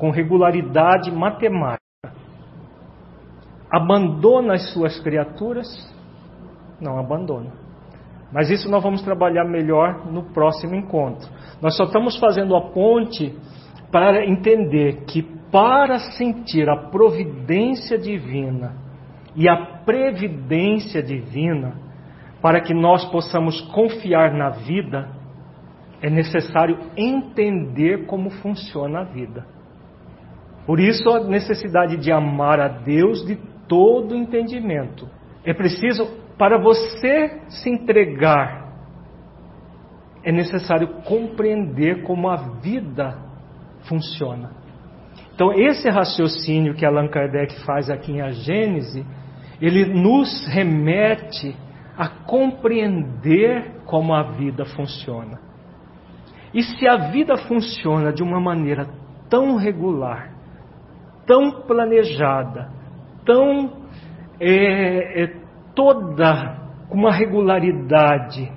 com regularidade matemática, abandona as suas criaturas? Não abandona. Mas isso nós vamos trabalhar melhor no próximo encontro. Nós só estamos fazendo a ponte para entender que para sentir a providência divina e a previdência divina, para que nós possamos confiar na vida, é necessário entender como funciona a vida. Por isso a necessidade de amar a Deus de todo entendimento. É preciso, para você se entregar, é necessário compreender como a vida funciona. Então esse raciocínio que Allan Kardec faz aqui em A Gênese, ele nos remete a compreender como a vida funciona. E se a vida funciona de uma maneira tão regular, tão planejada, tão toda com uma regularidade,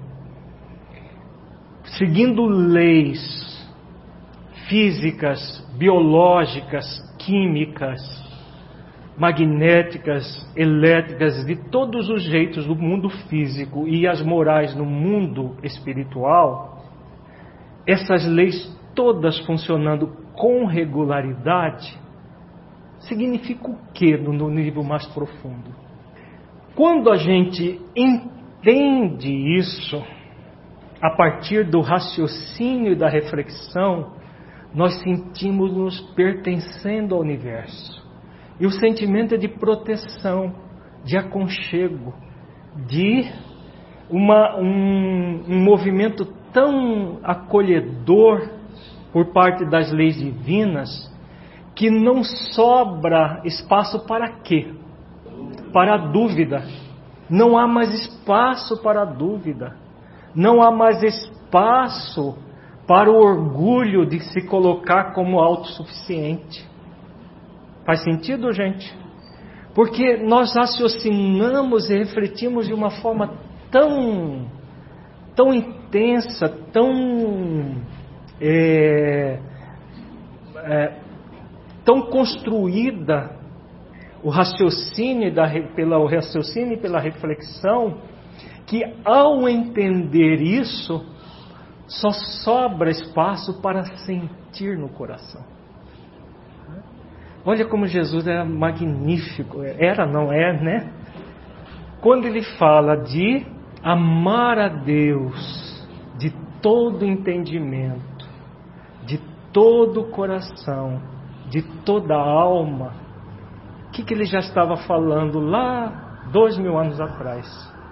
seguindo leis físicas, biológicas, químicas, magnéticas, elétricas, de todos os jeitos do mundo físico e as morais no mundo espiritual, essas leis todas funcionando com regularidade, significa o que no nível mais profundo? Quando a gente entende isso, a partir do raciocínio e da reflexão, nós sentimos-nos pertencendo ao universo. E o sentimento é de proteção, de aconchego, de um movimento tão acolhedor por parte das leis divinas, que não sobra espaço para quê? Para a dúvida. Não há mais espaço para a dúvida. Não há mais espaço para o orgulho de se colocar como autossuficiente. Faz sentido, gente? Porque nós raciocinamos e refletimos de uma forma tão intensa, tão construída, o raciocínio pelo raciocínio e pela reflexão, que ao entender isso, só sobra espaço para sentir no coração. Olha como Jesus era magnífico, não é, né? Quando ele fala de amar a Deus de todo entendimento, de todo o coração, de toda a alma, o que ele já estava falando lá 2000 anos atrás?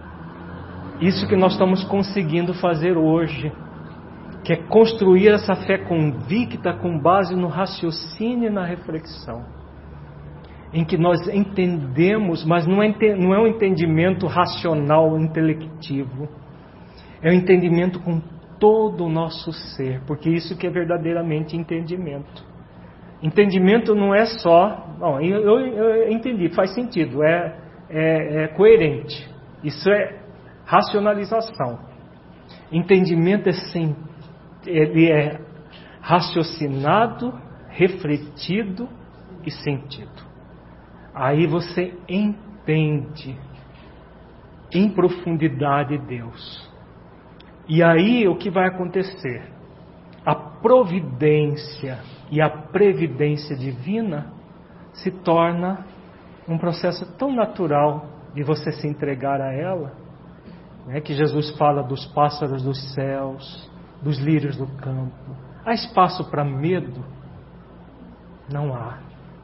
Isso que nós estamos conseguindo fazer hoje, que é construir essa fé convicta com base no raciocínio e na reflexão, em que nós entendemos, mas não é um entendimento racional, intelectivo, é um entendimento com todo o nosso ser, porque isso que é verdadeiramente entendimento. Entendimento não é só... Bom, eu entendi, faz sentido, é coerente. Isso é racionalização. Entendimento ele é raciocinado, refletido e sentido. Aí você entende em profundidade Deus. E aí o que vai acontecer? A providência e a previdência divina se torna um processo tão natural de você se entregar a ela, né, que Jesus fala dos pássaros dos céus, dos lírios do campo. Há espaço para medo? Não há.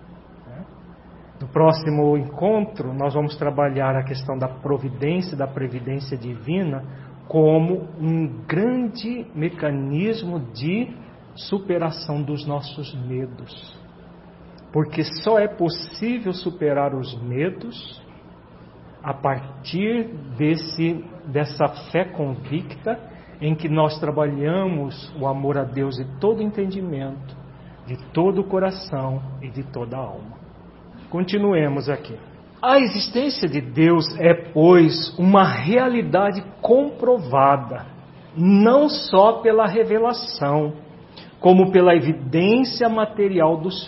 No próximo encontro, nós vamos trabalhar a questão da providência e da previdência divina como um grande mecanismo de superação dos nossos medos. Porque só é possível superar os medos a partir dessa fé convicta em que nós trabalhamos o amor a Deus de todo entendimento, de todo o coração e de toda a alma. Continuemos aqui. A existência de Deus é, pois, uma realidade comprovada, não só pela revelação, como pela evidência material dos